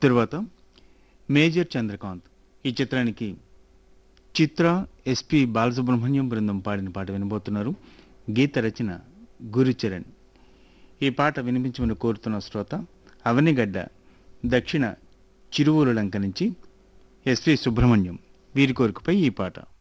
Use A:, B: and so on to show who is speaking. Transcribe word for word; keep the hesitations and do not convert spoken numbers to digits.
A: తరువాత మేజర్ చంద్రకాంత్ ఈ చిత్రానికి చిత్ర ఎస్పి బాలసుబ్రహ్మణ్యం బృందం పాడిన పాట వినబోతున్నారు. గీత రచన గురుచరణ్. ఈ పాట వినిపించమని కోరుతున్న శ్రోత అవనిగడ్డ దక్షిణ చిరువూరు లంక నుంచి ఎస్పి సుబ్రహ్మణ్యం. వీరి కోరికపై ఈ పాట.